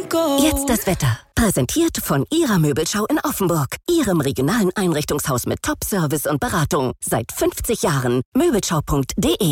Jetzt das Wetter. Präsentiert von Ihrer Möbelschau in Offenburg. Ihrem regionalen Einrichtungshaus mit Top-Service und Beratung. Seit 50 Jahren. Möbelschau.de.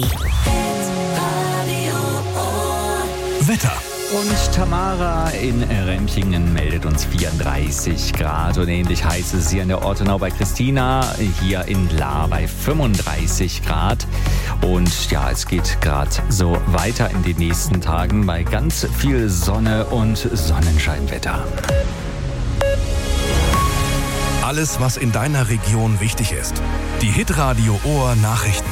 Wetter. Und Tamara in Rempchingen meldet uns 34 Grad und ähnlich heiß ist es hier in der Ortenau bei Christina, hier in Lahr bei 35 Grad. Und ja, es geht gerade so weiter in den nächsten Tagen bei ganz viel Sonne und Sonnenscheinwetter. Alles, was in deiner Region wichtig ist. Die Hitradio Ohr Nachrichten.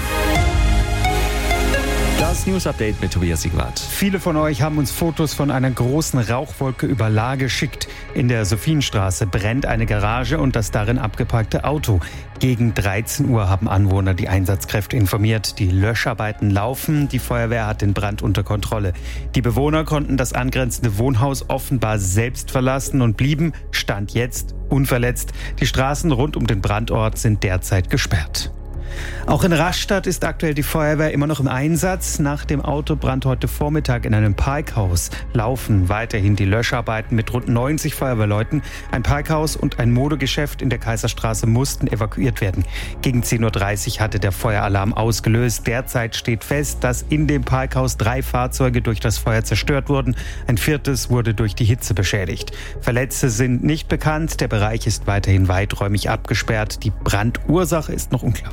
Das News-Update mit Tobias Siegwart. Viele von euch haben uns Fotos von einer großen Rauchwolke über Lahr geschickt. In der Sophienstraße brennt eine Garage und das darin abgeparkte Auto. Gegen 13 Uhr haben Anwohner die Einsatzkräfte informiert. Die Löscharbeiten laufen. Die Feuerwehr hat den Brand unter Kontrolle. Die Bewohner konnten das angrenzende Wohnhaus offenbar selbst verlassen und blieben, Stand jetzt, unverletzt. Die Straßen rund um den Brandort sind derzeit gesperrt. Auch in Rastatt ist aktuell die Feuerwehr immer noch im Einsatz. Nach dem Autobrand heute Vormittag in einem Parkhaus laufen weiterhin die Löscharbeiten mit rund 90 Feuerwehrleuten. Ein Parkhaus und ein Modegeschäft in der Kaiserstraße mussten evakuiert werden. Gegen 10.30 Uhr hatte der Feueralarm ausgelöst. Derzeit steht fest, dass in dem Parkhaus 3 Fahrzeuge durch das Feuer zerstört wurden. Ein 4. wurde durch die Hitze beschädigt. Verletzte sind nicht bekannt. Der Bereich ist weiterhin weiträumig abgesperrt. Die Brandursache ist noch unklar.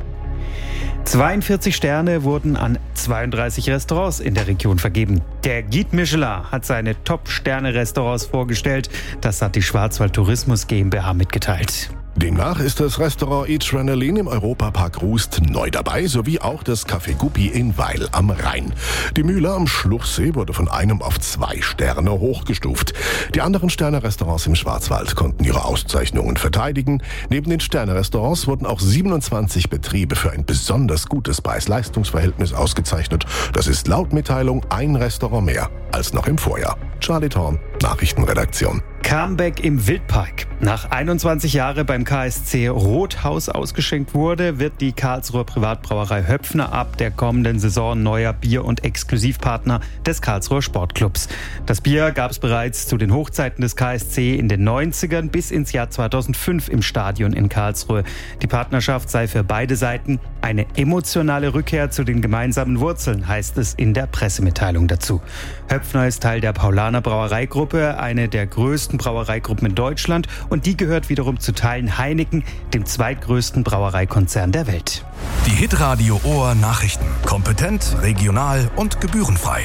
42 Sterne wurden an 32 Restaurants in der Region vergeben. Der Guide Michelin hat seine Top-Sterne-Restaurants vorgestellt. Das hat die Schwarzwald Tourismus GmbH mitgeteilt. Demnach ist das Restaurant Adrenaline im Europapark Rust neu dabei, sowie auch das Café Guppi in Weil am Rhein. Die Mühle am Schluchsee wurde von 1 auf 2 Sterne hochgestuft. Die anderen Sterne-Restaurants im Schwarzwald konnten ihre Auszeichnungen verteidigen. Neben den Sterne-Restaurants wurden auch 27 Betriebe für ein besonders gutes Preis-Leistungs-Verhältnis ausgezeichnet. Das ist laut Mitteilung ein Restaurant mehr als noch im Vorjahr. Charlie Thorn, Nachrichtenredaktion. Comeback im Wildpark. Nach 21 Jahren beim KSC Rothaus ausgeschenkt wurde, wird die Karlsruher Privatbrauerei Höpfner ab der kommenden Saison neuer Bier- und Exklusivpartner des Karlsruher Sportclubs. Das Bier gab es bereits zu den Hochzeiten des KSC in den 90ern bis ins Jahr 2005 im Stadion in Karlsruhe. Die Partnerschaft sei für beide Seiten eine emotionale Rückkehr zu den gemeinsamen Wurzeln, heißt es in der Pressemitteilung dazu. Höpfner ist Teil der Paulaner Brauereigruppe, eine der größten Brauereigruppen in Deutschland, und die gehört wiederum zu Teilen Heineken, dem zweitgrößten Brauereikonzern der Welt. Die Hitradio Ohr Nachrichten. Kompetent, regional und gebührenfrei.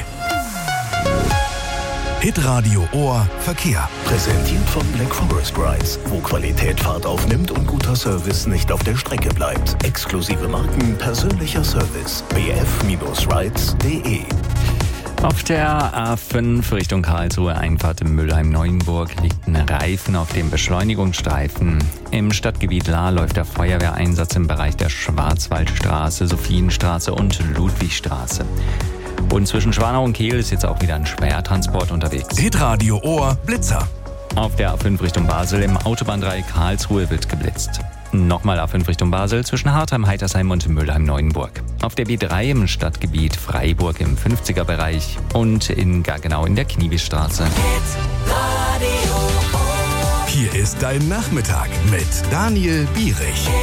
Hitradio Ohr Verkehr. Präsentiert von Black Forest Rides, wo Qualität Fahrt aufnimmt und guter Service nicht auf der Strecke bleibt. Exklusive Marken, persönlicher Service. bf-rides.de. Auf der A5 Richtung Karlsruhe, Einfahrt in Mülheim-Neuenburg, liegt ein Reifen auf dem Beschleunigungsstreifen. Im Stadtgebiet Lahr läuft der Feuerwehreinsatz im Bereich der Schwarzwaldstraße, Sophienstraße und Ludwigstraße. Und zwischen Schwanau und Kehl ist jetzt auch wieder ein Schwertransport unterwegs. Hitradio Ohr Blitzer. Auf der A5 Richtung Basel im Autobahndreieck Karlsruhe wird geblitzt. Nochmal A5 Richtung Basel zwischen Hartheim, Heitersheim und Mülheim-Neuenburg. Auf der B3 im Stadtgebiet Freiburg im 50er-Bereich und in Gaggenau in der Kniebischstraße. Hier ist dein Nachmittag mit Daniel Bierich.